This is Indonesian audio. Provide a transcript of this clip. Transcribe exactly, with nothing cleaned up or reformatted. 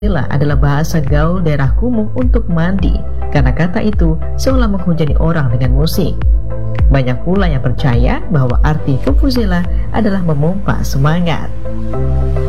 Vuvuzela adalah bahasa gaul daerah kumuh untuk mandi, karena kata itu seolah menghujani orang dengan musik. Banyak pula yang percaya bahwa arti Vuvuzela adalah memompa semangat.